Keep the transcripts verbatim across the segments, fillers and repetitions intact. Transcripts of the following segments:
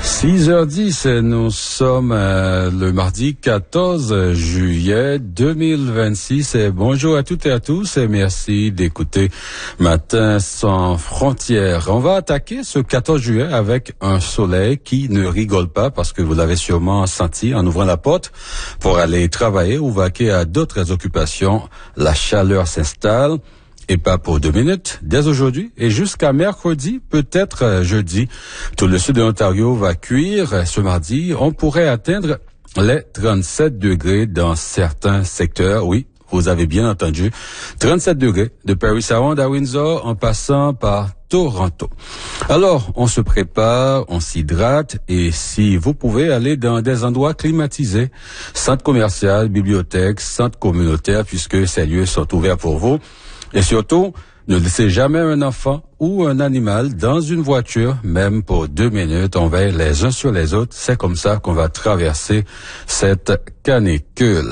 six heures dix, nous sommes euh, le mardi quatorze juillet deux mille vingt-six. Et bonjour à toutes et à tous et merci d'écouter Matin sans frontières. On va attaquer ce quatorze juillet avec un soleil qui ne rigole pas parce que vous l'avez sûrement senti en ouvrant la porte pour aller travailler ou vaquer à d'autres occupations. La chaleur s'installe. Et pas pour deux minutes, dès aujourd'hui et jusqu'à mercredi, peut-être jeudi. Tout le sud de l'Ontario va cuire. Ce mardi, on pourrait atteindre les trente-sept degrés dans certains secteurs. Oui, vous avez bien entendu. trente-sept degrés de Parry Sound à Windsor en passant par Toronto. Alors, on se prépare, on s'hydrate et si vous pouvez aller dans des endroits climatisés, centres commerciaux, bibliothèques, centres communautaires, puisque ces lieux sont ouverts pour vous. Et surtout, ne laissez jamais un enfant ou un animal dans une voiture, même pour deux minutes. On veille les uns sur les autres. C'est comme ça qu'on va traverser cette canicule.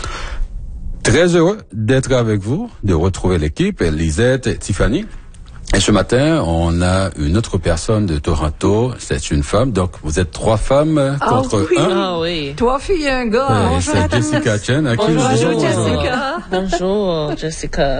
Très heureux d'être avec vous, de retrouver l'équipe, Lisette et Tiffany. Et ce matin, on a une autre personne de Toronto. C'est une femme. Donc, vous êtes trois femmes ah, contre oui. un. Ah oui. Trois filles et un gars. Ouais, bonjour. C'est Jessica Chen. À qui bonjour, bonjour Jessica. Bonjour, Jessica.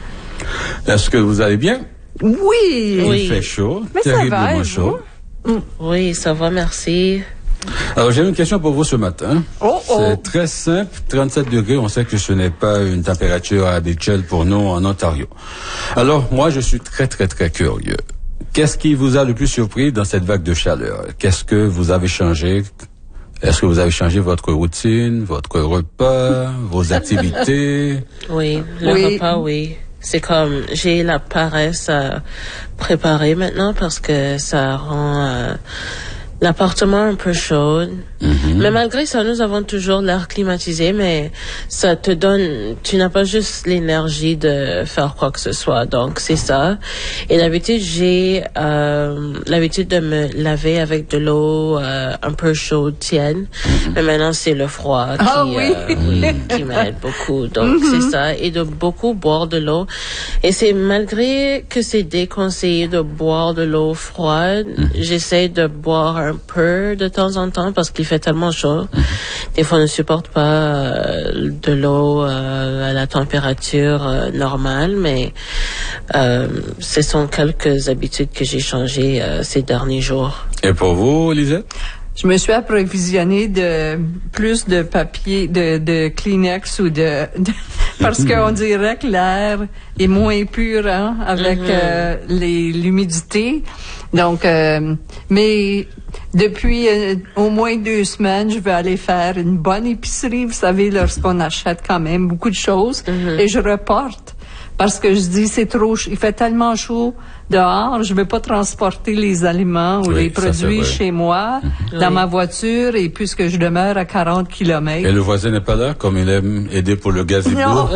Est-ce que vous allez bien? Oui. Oui. Il fait chaud. Mais ça terriblement va, chaud. Vous? Oui, ça va, merci. Alors, j'ai une question pour vous ce matin. Oh, oh. C'est très simple. trente-sept degrés, on sait que ce n'est pas une température habituelle pour nous en Ontario. Alors, moi, je suis très, très, très curieux. Qu'est-ce qui vous a le plus surpris dans cette vague de chaleur? Qu'est-ce que vous avez changé? Est-ce que vous avez changé votre routine, votre repas, vos activités? Oui, le oui. repas, oui. C'est comme, j'ai la paresse à préparer maintenant parce que ça rend euh, l'appartement un peu chaud. Mm-hmm. Mais malgré ça, nous avons toujours l'air climatisé, mais ça te donne, tu n'as pas juste l'énergie de faire quoi que ce soit. Donc, c'est ça. Et d'habitude, j'ai euh, l'habitude de me laver avec de l'eau euh, un peu chaude, tienne. Mm-hmm. Mais maintenant, c'est le froid qui, ah, oui. euh, oui, qui m'aide beaucoup. Donc, mm-hmm. c'est ça. Et de beaucoup boire de l'eau. Et c'est malgré que c'est déconseillé de boire de l'eau froide, mm-hmm. j'essaie de boire un peu de temps en temps parce qu'il fait tellement chaud. Mm-hmm. Des fois, on ne supporte pas euh, de l'eau euh, à la température euh, normale, mais euh, ce sont quelques habitudes que j'ai changées euh, ces derniers jours. Et pour vous, Lisette? Je me suis approvisionnée de plus de papier, de, de Kleenex ou de, de parce qu'on dirait que l'air est moins pur hein, avec mm-hmm. euh, les, l'humidité. Donc, euh, mais depuis euh, au moins deux semaines, je vais aller faire une bonne épicerie. Vous savez, lorsqu'on achète quand même beaucoup de choses, mm-hmm. et je reporte. Parce que je dis, c'est trop chaud, il fait tellement chaud dehors, je ne vais pas transporter les aliments ou oui, les produits chez moi, mmh. dans oui. ma voiture, et puisque je demeure à quarante kilomètres. Et le voisin n'est pas là, comme il aime aider pour le gazebo? Non.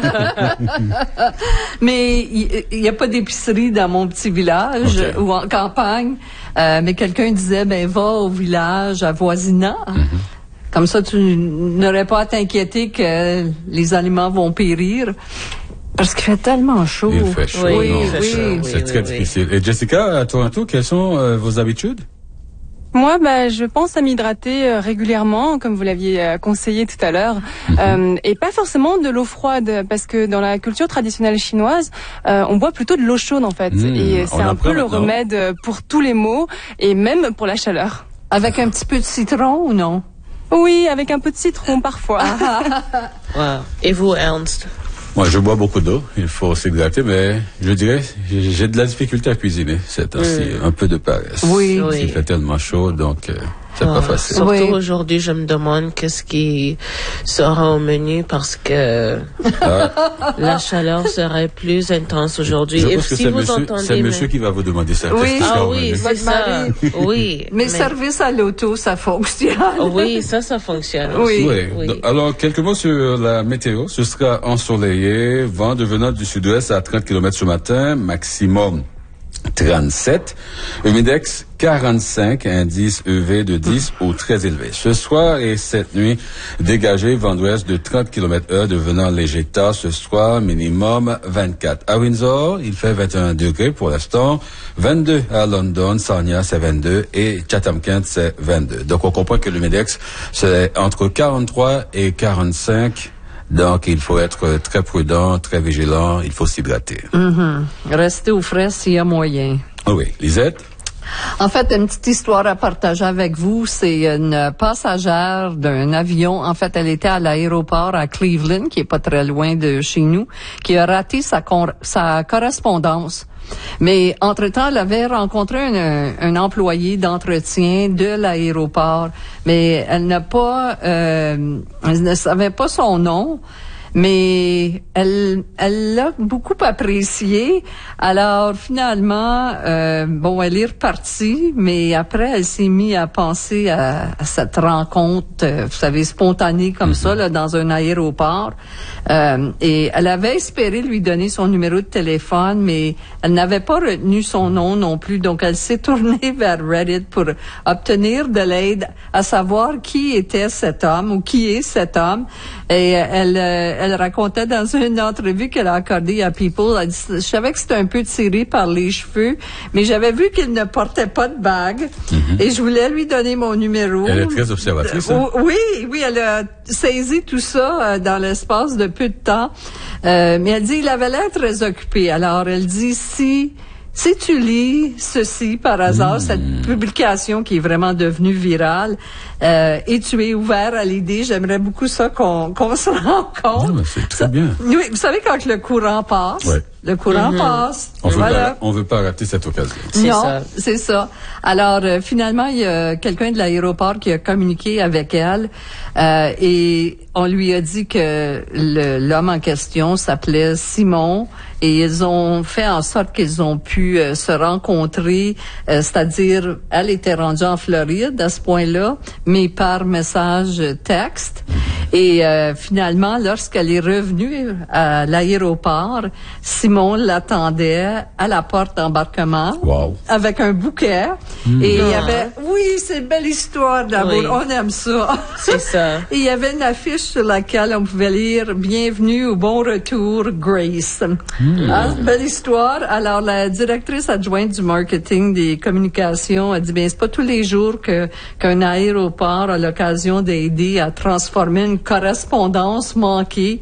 Mais il n'y a pas d'épicerie dans mon petit village okay. ou en campagne, euh, mais quelqu'un disait, ben va au village avoisinant. Mmh. Comme ça, tu n'aurais pas à t'inquiéter que les aliments vont périr. Parce qu'il fait tellement chaud. Il fait chaud, oui, non, oui, c'est, oui, chaud. oui, c'est oui, très oui. difficile. Et Jessica, à Toronto, quelles sont euh, vos habitudes? Moi, bah, je pense à m'hydrater euh, régulièrement, comme vous l'aviez euh, conseillé tout à l'heure, mm-hmm. euh, et pas forcément de l'eau froide, parce que dans la culture traditionnelle chinoise, euh, on boit plutôt de l'eau chaude en fait, mmh, et c'est un peu le maintenant. remède pour tous les maux et même pour la chaleur. Avec un petit peu de citron ou non? Oui, avec un peu de citron parfois. Wow. Et vous, Ernst? Moi, je bois beaucoup d'eau. Il faut s'hydrater, mais je dirais, j'ai, j'ai de la difficulté à cuisiner ces temps-ci. Mm. Un peu de paresse. Oui. Il oui. fait tellement chaud, donc euh, c'est oh, pas facile. Surtout oui. aujourd'hui, je me demande qu'est-ce qui sera au menu parce que ah. la chaleur serait plus intense aujourd'hui. Je Et pense si que c'est vous monsieur, entendez, c'est mais... monsieur qui va vous demander ça. Oui, ah oui, c'est ça. Oui. Mais, mais service à l'auto, ça fonctionne. Oui, ça, ça fonctionne. Oui. oui. oui. Donc, alors, quelques mots sur la météo. Ce sera ensoleillé, vent devenant du sud-ouest à trente kilomètres ce matin, maximum trente-sept. Humidex quarante-cinq, indice U V de dix ou très élevé. Ce soir et cette nuit, dégagé, vent d'ouest de trente kilomètres heure devenant léger tard ce soir, minimum vingt-quatre. À Windsor, il fait vingt et un degrés pour l'instant, vingt-deux à London, Sarnia c'est vingt-deux et Chatham-Kent c'est vingt-deux. Donc on comprend que l'humidex c'est entre quarante-trois et quarante-cinq. Donc, il faut être très prudent, très vigilant, il faut s'hydrater. Mm-hmm. Rester au frais s'il y a moyen. Oui, Lisette? En fait, une petite histoire à partager avec vous, c'est une passagère d'un avion. En fait, elle était à l'aéroport à Cleveland, qui est pas très loin de chez nous, qui a raté sa, cor- sa correspondance. Mais entre-temps, elle avait rencontré un, un employé d'entretien de l'aéroport, mais elle n'a pas, euh, elle ne savait pas son nom. Mais elle, elle l'a beaucoup apprécié. Alors finalement, euh, bon, elle est repartie, mais après, elle s'est mise à penser à, à cette rencontre, euh, vous savez, spontanée comme ça, là, dans un aéroport. Euh, et elle avait espéré lui donner son numéro de téléphone, mais elle n'avait pas retenu son nom non plus. Donc, elle s'est tournée vers Reddit pour obtenir de l'aide à savoir qui était cet homme ou qui est cet homme. Et elle, elle racontait dans une entrevue qu'elle a accordée à People, elle dit, je savais que c'était un peu tiré par les cheveux, mais j'avais vu qu'il ne portait pas de bague, mm-hmm. et je voulais lui donner mon numéro. Elle est très observatrice, hein? Oui, oui, elle a saisi tout ça euh, dans l'espace de peu de temps, euh, mais elle dit, il avait l'air très occupé. Alors, elle dit, si... Si tu lis ceci par hasard, mmh. cette publication qui est vraiment devenue virale, euh, et tu es ouvert à l'idée, j'aimerais beaucoup ça qu'on, qu'on se rencontre. Non, c'est très ça, bien. Oui, vous savez quand le courant passe, ouais. le courant mmh. passe. On veut voilà. pas, on veut pas rater cette occasion. C'est non, ça. c'est ça. Alors euh, finalement, il y a quelqu'un de l'aéroport qui a communiqué avec elle euh, et on lui a dit que le, l'homme en question s'appelait Simon. Et ils ont fait en sorte qu'ils ont pu euh, se rencontrer, euh, c'est-à-dire, elle était rendue en Floride à ce point-là, mais par message texte. Et euh, finalement, lorsqu'elle est revenue à l'aéroport, Simon l'attendait à la porte d'embarquement wow. avec un bouquet. Mmh. Et il y avait, oui, c'est une belle histoire d'amour, oui. on aime ça. C'est ça. Et il y avait une affiche sur laquelle on pouvait lire « Bienvenue au bon retour, Grace ». Mmh. Ah, belle histoire. Alors, la directrice adjointe du marketing des communications a dit, bien, c'est pas tous les jours que, qu'un aéroport a l'occasion d'aider à transformer une correspondance manquée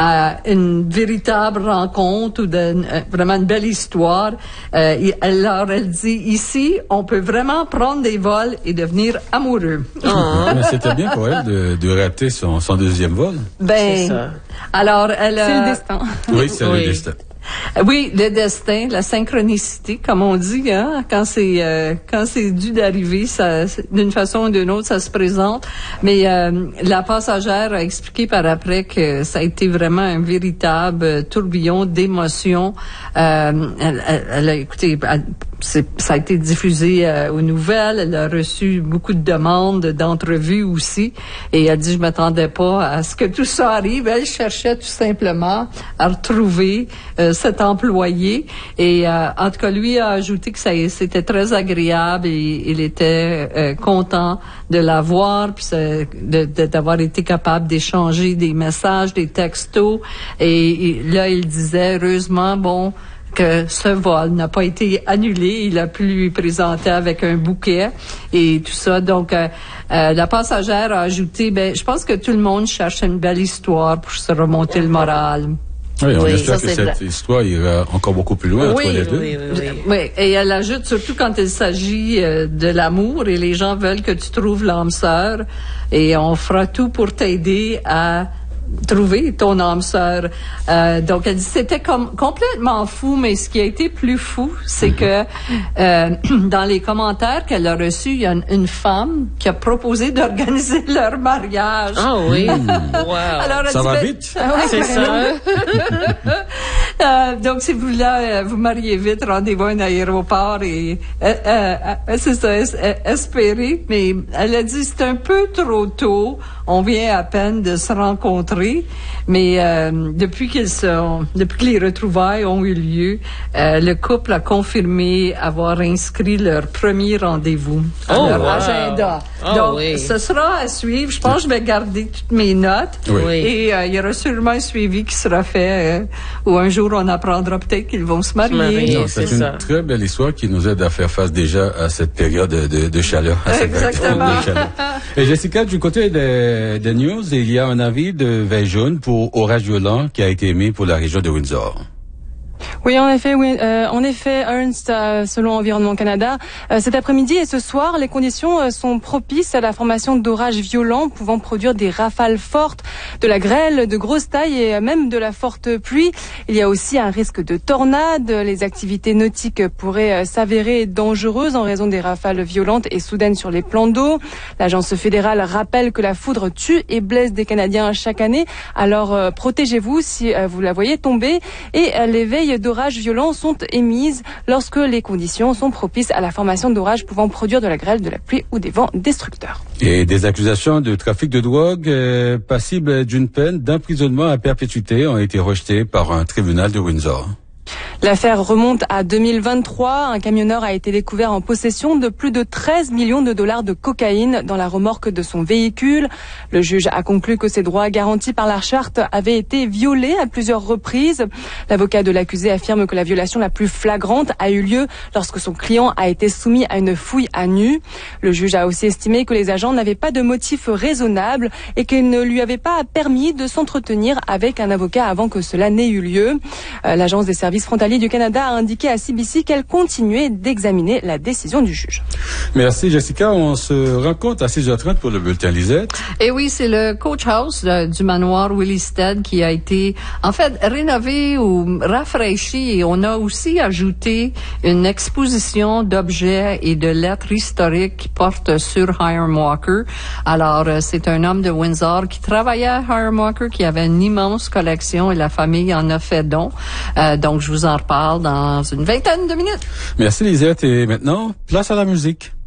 à une véritable rencontre ou de, euh, vraiment une belle histoire. Euh, alors, elle dit, ici, on peut vraiment prendre des vols et devenir amoureux. Oh. Mais c'était bien pour elle de, de rater son, son deuxième vol. Ben, c'est ça. Alors, elle a... C'est le destin. Oui, c'est oui. le destin. Oui, le destin, la synchronicité, comme on dit, hein, quand c'est euh, quand c'est dû d'arriver, ça, d'une façon ou d'une autre, ça se présente. Mais euh, la passagère a expliqué par après que ça a été vraiment un véritable tourbillon d'émotions. Euh, elle, elle, elle a écouté. Elle, C'est, ça a été diffusé euh, aux nouvelles. Elle a reçu beaucoup de demandes d'entrevues aussi. Et elle dit, je m'attendais pas à ce que tout ça arrive. Elle cherchait tout simplement à retrouver euh, cet employé. Et euh, en tout cas, lui a ajouté que ça, c'était très agréable et il était euh, content de la voir, puis de, de, d'avoir été capable d'échanger des messages, des textos. Et, et là, il disait, heureusement, bon, que ce vol n'a pas été annulé. Il a pu lui présenter avec un bouquet et tout ça. Donc, euh, euh, la passagère a ajouté, ben, je pense que tout le monde cherche une belle histoire pour se remonter le moral. Oui, on oui, espère ça, que cette la... histoire ira encore beaucoup plus loin oui, entre les deux. Oui, oui, oui. oui, et elle ajoute, surtout quand il s'agit euh, de l'amour et les gens veulent que tu trouves l'âme sœur et on fera tout pour t'aider à trouver ton âme sœur. Euh, donc, elle dit, c'était comme complètement fou, mais ce qui a été plus fou, c'est que euh, dans les commentaires qu'elle a reçus, il y a une, une femme qui a proposé d'organiser leur mariage. Ah oui? Wow. Alors, elle ça dit, va ben, vite? Ah, ouais, c'est ça. Euh, donc, si vous là, vous mariez vite, rendez-vous à un aéroport et euh, euh, euh, c'est ça, es, espérer. Mais elle a dit c'est un peu trop tôt. On vient à peine de se rencontrer, mais euh, depuis qu'ils sont, depuis que les retrouvailles ont eu lieu, euh, le couple a confirmé avoir inscrit leur premier rendez-vous à oh, leur wow. agenda. Oh, donc, oui. ce sera à suivre. Je pense que je vais garder toutes mes notes. Oui. Et euh, il y aura sûrement un suivi qui sera fait, euh, où un jour on apprendra peut-être qu'ils vont se marier. marier. Non, Oui, c'est c'est une ça. très belle histoire qui nous aide à faire face déjà à cette période de, de chaleur. À cette Exactement. période de chaleur. Et Jessica, du côté des, des news, il y a un avis de veille jaune pour orage violent qui a été émis pour la région de Windsor. Oui, en effet, oui, euh, en effet, Ernst, euh, selon Environnement Canada, euh, cet après-midi et ce soir, les conditions euh, sont propices à la formation d'orages violents pouvant produire des rafales fortes, de la grêle, de grosses tailles et euh, même de la forte pluie. Il y a aussi un risque de tornade. Les activités nautiques pourraient euh, s'avérer dangereuses en raison des rafales violentes et soudaines sur les plans d'eau. L'agence fédérale rappelle que la foudre tue et blesse des Canadiens chaque année. Alors euh, protégez-vous si euh, vous la voyez tomber. Et euh, les veilles d'orages violents sont émises lorsque les conditions sont propices à la formation d'orages pouvant produire de la grêle, de la pluie ou des vents destructeurs. Et des accusations de trafic de drogue euh, passibles d'une peine d'emprisonnement à perpétuité ont été rejetées par un tribunal de Windsor. L'affaire remonte à deux mille vingt-trois. Un camionneur a été découvert en possession de plus de treize millions de dollars de cocaïne dans la remorque de son véhicule. Le juge a conclu que ses droits garantis par la charte avaient été violés à plusieurs reprises. L'avocat de l'accusé affirme que la violation la plus flagrante a eu lieu lorsque son client a été soumis à une fouille à nu. Le juge a aussi estimé que les agents n'avaient pas de motif raisonnable et qu'ils ne lui avaient pas permis de s'entretenir avec un avocat avant que cela n'ait eu lieu. Euh, l'agence des services frontaliers du Canada a indiqué à C B C qu'elle continuait d'examiner la décision du juge. Merci Jessica. On se rencontre à six heures trente pour le bulletin Lisette. Et oui, c'est le coach house euh, du manoir Willisted qui a été, en fait, rénové ou rafraîchi. Et on a aussi ajouté une exposition d'objets et de lettres historiques qui portent sur Hiram Walker. Alors, euh, c'est un homme de Windsor qui travaillait à Hiram Walker, qui avait une immense collection et la famille en a fait don. Euh, donc, je vous en reparle dans une vingtaine de minutes. Merci Lisette. Et maintenant, place à la musique.